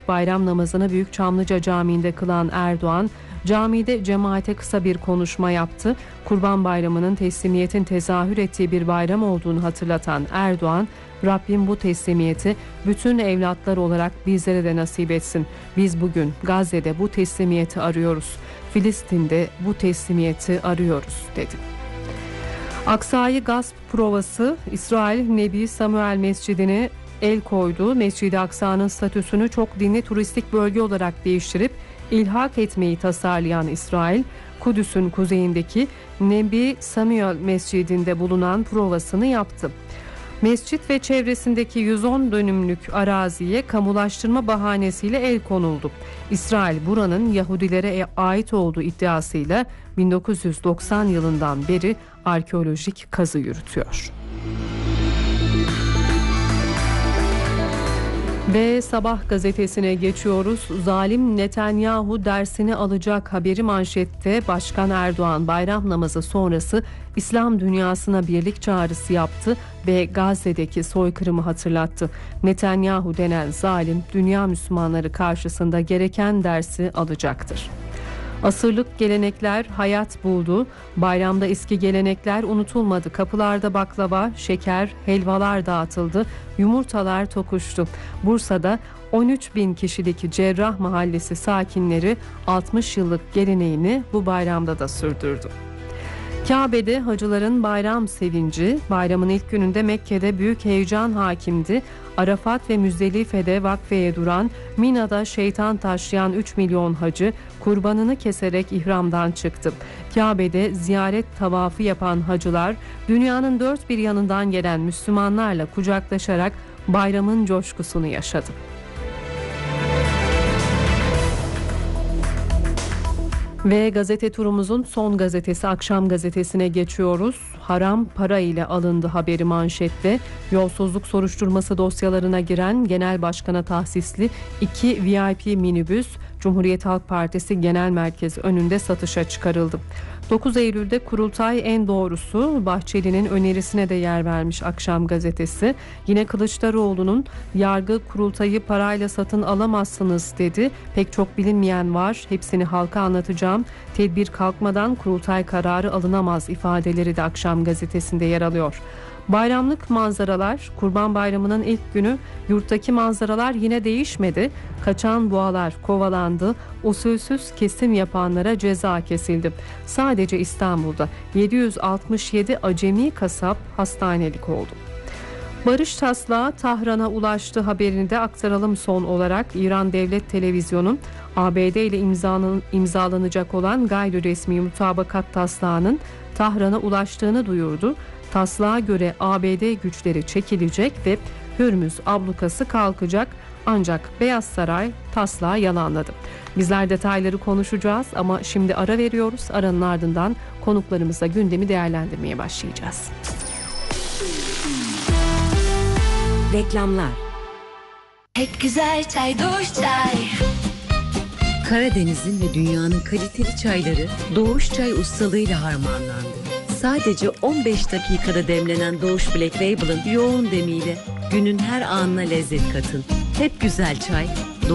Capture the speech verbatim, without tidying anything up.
Bayram namazını Büyükçamlıca Camii'nde kılan Erdoğan, camide cemaate kısa bir konuşma yaptı. Kurban Bayramı'nın teslimiyetin tezahür ettiği bir bayram olduğunu hatırlatan Erdoğan, Rabbim bu teslimiyeti bütün evlatlar olarak bizlere de nasip etsin. Biz bugün Gazze'de bu teslimiyeti arıyoruz. Filistin'de bu teslimiyeti arıyoruz dedi. Aksa'yı gasp provası, İsrail Nebi Samuel Mescidi'ne el koydu. Mescid-i Aksa'nın statüsünü çok dinli turistik bölge olarak değiştirip ilhak etmeyi tasarlayan İsrail, Kudüs'ün kuzeyindeki Nebi Samuel Mescidi'nde bulunan provasını yaptı. Mescit ve çevresindeki yüz on dönümlük araziye kamulaştırma bahanesiyle el konuldu. İsrail buranın Yahudilere ait olduğu iddiasıyla bin dokuz yüz doksan yılından beri arkeolojik kazı yürütüyor. Ve Sabah gazetesine geçiyoruz. Zalim Netanyahu dersini alacak haberi manşette. Başkan Erdoğan bayram namazı sonrası İslam dünyasına birlik çağrısı yaptı ve Gazze'deki soykırımı hatırlattı. Netanyahu denen zalim dünya Müslümanları karşısında gereken dersi alacaktır. Asırlık gelenekler hayat buldu. Bayramda eski gelenekler unutulmadı. Kapılarda baklava, şeker, helvalar dağıtıldı. Yumurtalar tokuştu. Bursa'da on üç bin kişilik Cerrah Mahallesi sakinleri altmış yıllık geleneğini bu bayramda da sürdürdü. Kabe'de hacıların bayram sevinci, bayramın ilk gününde Mekke'de büyük heyecan hakimdi. Arafat ve Müzdelife'de vakfeye duran, Mina'da şeytan taşlayan üç milyon hacı kurbanını keserek ihramdan çıktı. Kabe'de ziyaret tavafı yapan hacılar, dünyanın dört bir yanından gelen Müslümanlarla kucaklaşarak bayramın coşkusunu yaşadı. Ve gazete turumuzun son gazetesi Akşam Gazetesi'ne geçiyoruz. Haram para ile alındı haberi manşette. Yolsuzluk soruşturması dosyalarına giren Genel Başkan'a tahsisli iki V I P minibüs Cumhuriyet Halk Partisi Genel Merkezi önünde satışa çıkarıldı. dokuz Eylül'de kurultay en doğrusu, Bahçeli'nin önerisine de yer vermiş Akşam Gazetesi. Yine Kılıçdaroğlu'nun yargı kurultayı parayla satın alamazsınız dedi. Pek çok bilinmeyen var, hepsini halka anlatacağım. Tedbir kalkmadan kurultay kararı alınamaz ifadeleri de Akşam Gazetesi'nde yer alıyor. Bayramlık manzaralar, Kurban Bayramı'nın ilk günü yurttaki manzaralar yine değişmedi. Kaçan boğalar kovalandı, usulsüz kesim yapanlara ceza kesildi. Sadece İstanbul'da yedi yüz altmış yedi acemi kasap hastanelik oldu. Barış taslağı Tahran'a ulaştı haberini de aktaralım son olarak. İran Devlet Televizyonu A B D ile imzalan, imzalanacak olan gayri resmi mutabakat taslağının Tahran'a ulaştığını duyurdu. Taslağa göre A B D güçleri çekilecek ve Hürmüz ablukası kalkacak, ancak Beyaz Saray taslağı yalanladı. Bizler detayları konuşacağız ama şimdi ara veriyoruz. Aranın ardından konuklarımızla gündemi değerlendirmeye başlayacağız. Reklamlar. Pek güzel çay, Doğuş Çay. Karadeniz'in ve dünyanın kaliteli çayları Doğuş Çay ustalığıyla harmanlandı. Sadece on beş dakikada demlenen Doğuş Black Label'ın yoğun demiyle günün her anına lezzet katın. Hep güzel çay,